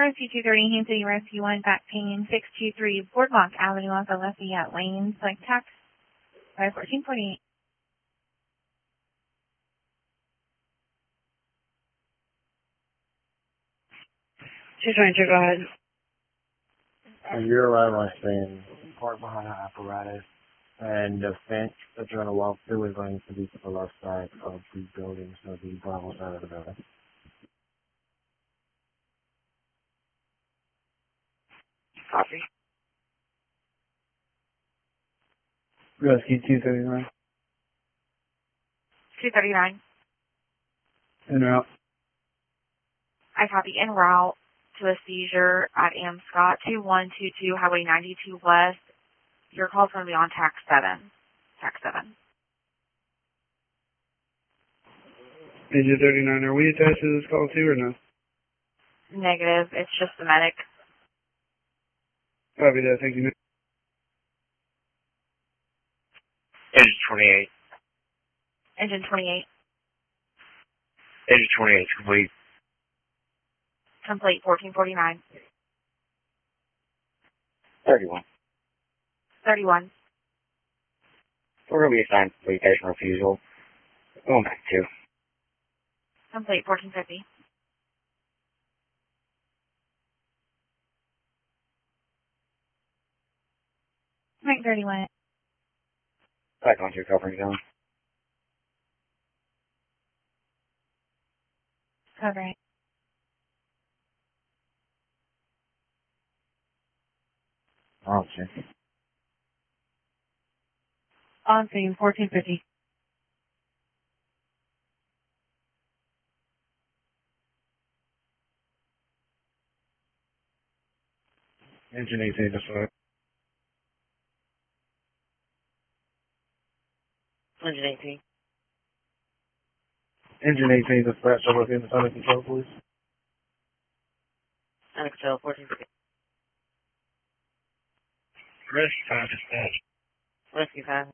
Rescue 230, Haines City Rescue 1, back pain, 623 Boardwalk Avenue off of Lafayette Lane, select tax by 1448. Go ahead. You're arriving on scene, park behind the apparatus, and the fence that you're going to walk through is going to be to the left side of the building, so the Bravo side of the building. Copy. Rescue 239. 239. En route. I copy en route to a seizure at Amscott 2122 Highway 92 West. Your call's going to be on tax 7. Tax 7. Agent 39, are we attached to this call too or no? Negative. It's just the medic. Copy that, thank you. Agent 28. Engine 28. Agent 28, complete. Complete 1449. 31. 31. We're going to be assigned complete patient refusal. Going back to. Complete 1450. Mike 31. Back onto your covering zone. Covering. Okay. On scene 1450. Engine 18 to 5. Engine 18. Engine 18 dispatch over within the Sonic Control, please. Sonic Control 1450. Rescue 5 dispatch. Rescue 5.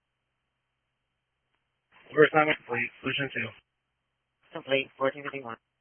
We're assignment complete. Solution 2. Complete 1451.